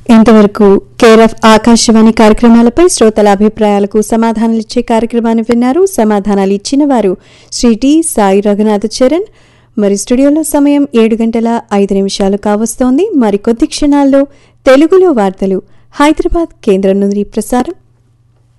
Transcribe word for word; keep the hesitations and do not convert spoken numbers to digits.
ఇంతవరకు care of Akashvani కార్యక్రమాలపై శ్రోతల అభిప్రాయాలకు సమాధానాలిచ్చే కార్యక్రమాన్ని విన్నారు. సమాధానాలు ఇచ్చిన వారు శ్రీ టి సాయి రఘునాథ చరణ్. మరి స్టూడియోలో సమయం ఏడు గంటల ఐదు నిమిషాలు కావస్తోంది. మరికొద్ది క్షణాల్లో తెలుగులో వార్తలు హైదరాబాద్ కేంద్రం నుండి ప్రసారం.